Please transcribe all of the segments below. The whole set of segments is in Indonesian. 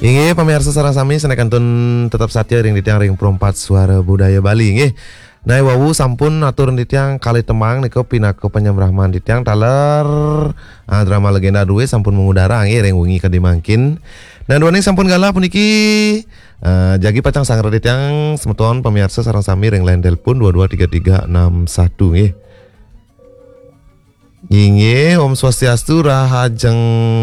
Inge pemirsa sareng sami senekantun tetap satya ring di tiang ring perempat suara budaya Bali nggih. Nai wawu sampun atur di tiang kali temang niko pinako penyembrahman di tiang taler drama legenda duwe sampun mengudara nggih ring wengi kadimangkin. Dan duaning sampun galah puniki jagi pacang sangre di tiang semeton pemirsa sareng sami ring line telepon 223361 nggih. Inge Om Swastiastu rahajeng.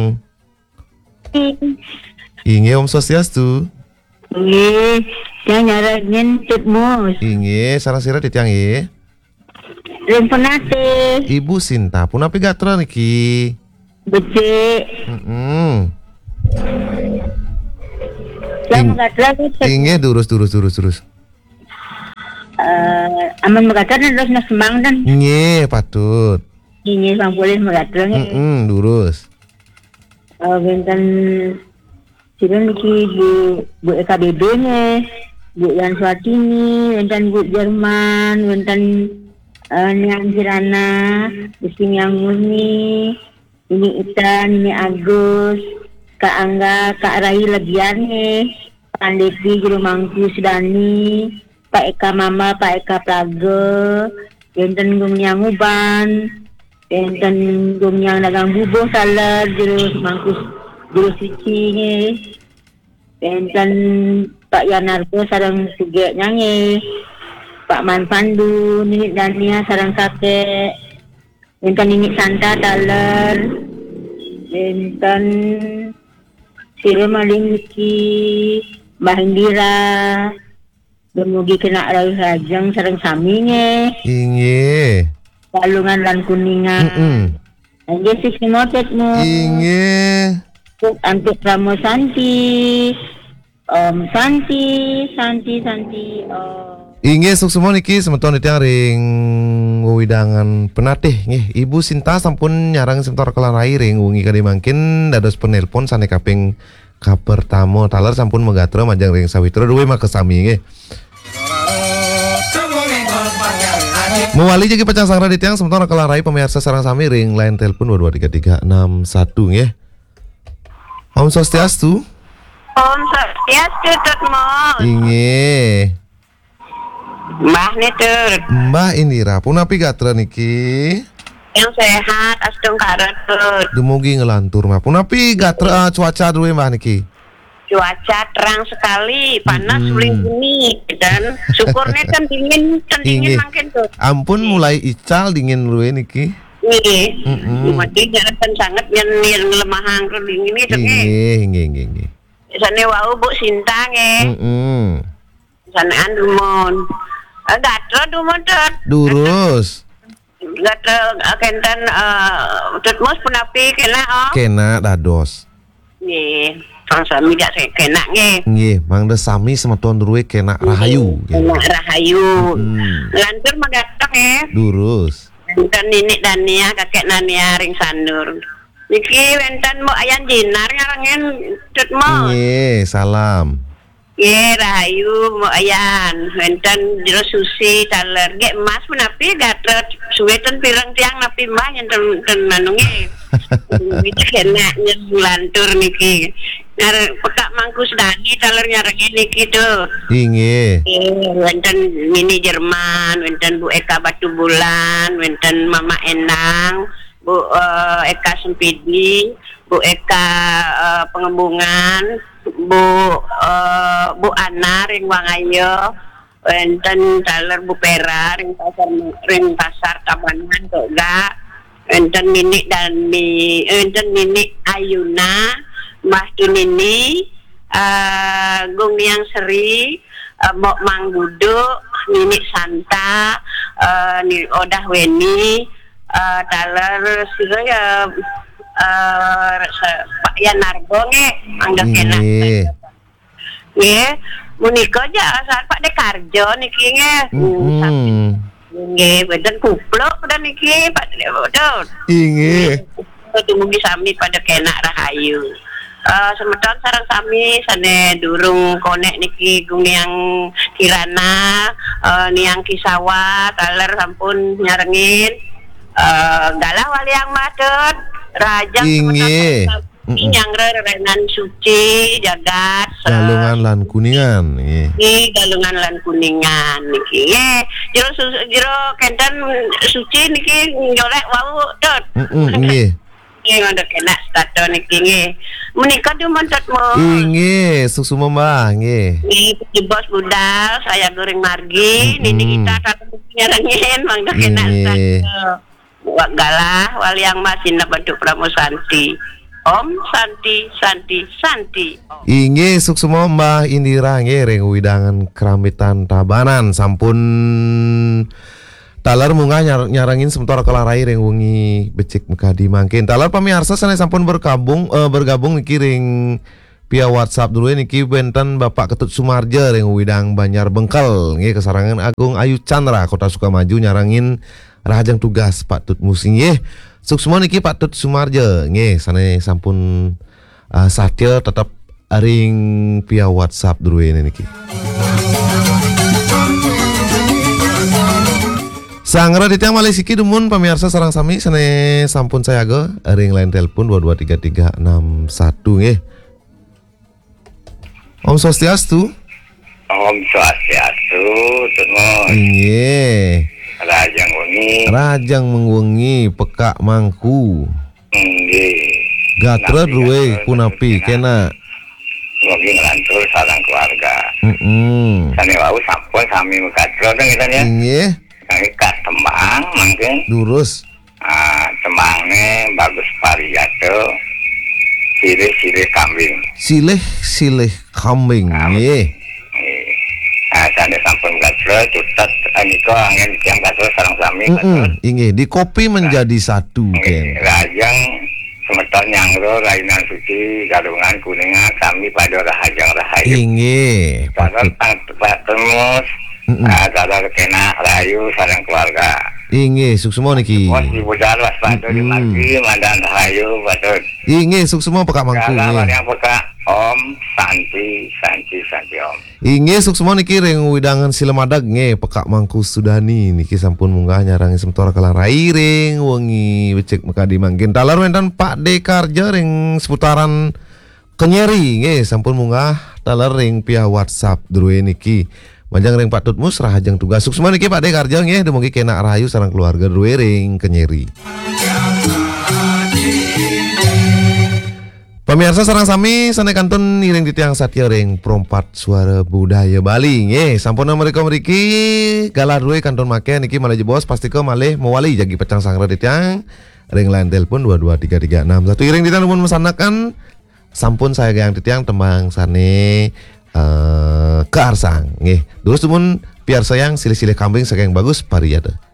Inge Om Swastiastu. Inge, yang nyarangin tutmus. Inge sarang sira di tiang nggih. Ring penate. Ibu Sinta punapi gatra niki. Becik. Yang mengajar Inge durus. aman mengajar dan terus nasemang dan. Inge patut. Inge sang boleh mengajar. Durus. Benten sirun niki bu EKBB nya, bu Yan Swatini, benten bu Jerman, benten Niang Kirana, Bising yang Murni, ini Itan, ini Agus, Kak Angga, Kak Rai Legiane, Pak Devi, Guru Mangku Sudani, Pak Eka Mama, Pak Eka Plaga, benten Gung Yang Uban, benten Gung Yang Dagang Bubuh Salar, Guru Mangku Guru Suci ni, benten Pak Yanarko sarang Suge Nyanyi, Pak Man Pandu, Ninik Dania sarang kakek, benten Ninik Santa Taler, benten Sira Maling Niki, Mbah Indira, Demugi kena Rai Hajang sarang Sami ni, Inge. Palungan lan Kuningan, Inge sih motetmu, Inge. Antuk Ramo Santi, Santi. Inge suk semua niki semeton di tiang ring widangan penatih nggih. Ibu Sinta sampun nyarang sementor kelarai ring wengi kadimangkin dados penelpon sane kaping kapertamo taler sampun megatra majang ring sawitra duwe mah kesami nggih. Mewali jadi pecah sangra di tiang sementor kelarai pemirsa sareng sami ring line telepon 223361 nggih. Om Swastiastu. Om Swastiastu tutmo. Inge. Mbah nih tut. Mbah Indira punapi gatra niki. Yang sehat astung karet tut. Dumugi ngelantur mah. Punapi gatra cuaca duwe Mbah niki. Cuaca terang sekali, panas suling bumi dan syukurnya kan dingin makin tut. Ampun mulai ical dingin luwe niki. Nggih. Mati jangan sangat yang lemahang dingin ini tuh nggih. Sane wau Bu Sinta nggih. Sanean dumon. Gatra dumon tut. Durus. Gatra kenten tutmus punapi kena Kena dados. Nggih. Sami dak kena nggih. Nggih, mangda sami semeton duwe kena rahayu. Kena rahayu. Lantur magatak nggih. Durus. Dan Ninik Dania kakek Nania ring sandur. Niki wenten mo ayan jinar ngarangen tutmo. Nggih, salam. Nggih, rahayu mo ayan. Wenten jero susi taler ge emas menapi gatot suweten pirang tiang napi mah yen ten manunge. Iki kena lantur niki. Pekak Mangkus Dani taler nyarengi niki tuh. Inge. Wenten Mini Jerman, wenten Bu Eka Batu Bulan, wenten Mama Enang, Bu Eka Sempidi, Bu Eka Pengembungan, Bu Ana ring Wangayo, wenten taler Bu Pera ring pasar Tabanan Toga, wenten Mini Dani, wenten Mini Ayuna, Mbah Tunini, Gung Yang Seri, Mok Manggudo, Nini Santa, Ni Odah Weni, taler sira ya Pak Yanargo nge, angga kena. Nggih, menika aja asal Pak Dekarjo niki nge. Nggih, beden kuplok pada niki Pak Dekarjo. Inge. Dumugi sami pada kena rahayu. Semeton sareng sami sane durung konek niki Gung Yang Kirana, Niang Kisawa taler sampun nyarengin galah wali yang matut rajang Inge. Nyangre renan suci jagat Galungan lan Kuningan nggih. Galungan lan Kuningan niki. Jero kenten suci niki nyolek wau dot. Nggih. Nggih ngono kena stato niki nggih. Menika dumontot mo. Nggih, suksuma Mbah nggih. Di bos budal saya goreng margi nini kita satu nyarangin mangga kena stato. Wak galah waliang masina bentuk Pramusanti. Om Santi. Inggih suksuma Mbah Indira nggih ring widangan Kramitan Tabanan sampun taler munggah nyarangin sementara kelarai ring wengi becik mekadi mangkin. Taler pamirsa sana sampun bergabung niki ring via WhatsApp dulu niki benten Bapak Ketut Sumarja ring widang Banjar Bengkel nggih kesarangan Agung Ayu Chandra Kota Sukamaju nyarangin rahajang tugas Pak Tut Musi nggih. Suksma niki Pak Tut Sumarja nggih sane sampun satya tetap ring via WhatsApp dulu ini niki. Sangra di tiang Malesiki dumun pamirsa sarang sami sane sampun saya go ring line telepon 223361 nggih. Om Swastiastu. Om Swastiastu, Tutmo. Nggih. Rajang mengwengi peka mangku. Nggih. Gatra duwe kunapi kena. Mugi nglantur sareng keluarga. Sane wau sampun sami gatra ngeten ya. Nggih. Kang tembang mangke. Lurus. Tembange bagus pariyato. Silih kambing. Silih kambing. Nggih. Sane sampun gatra tutat anika angin tiyang gatra sareng sami. Inggih, di kopi menjadi satu ken. Rajang semeton nyangro rainan suci galungan Kuningan kami pada rahajang rahayu. Inggih. Pak Temus. Kalau kena rahayu sareng keluarga. Inggih, suksma niki. Bos ibu jalan waspada di mati mandan rahayu patut. Inggih, suksma peka mangku Kalau nggih. yang peka Om Santi Om. Inggih suksma niki ring widangan Silemadag nggih peka mangku Sudani niki sampun munggah nyarangi sementara kelarai ring wengi becek mekadi mangkin. Talar wenten Pak D Karja ring seputaran Kenyeri nggih sampun munggah talar ring via WhatsApp druwe niki. Manjang ring Pak Tutmus rahajang tugas suksma niki Pak D Karja nggih dumugi kena rahayu sareng keluarga druwe ring Kenyeri. Pemirsa sareng sami sane kantun iring di tiang satya ring perompat suara budaya Bali nggih sampun mereka mriki galah duwe kantun make niki malih bos pasti ke malih mewali jagi pecang sangra di tiang ring line telepon 223361 iring di tiang mun mesanakan sampun saya yang di tiang tembang sane ke arsang nggih terus mun biar sayang silih-silih kambing saking bagus pariyata.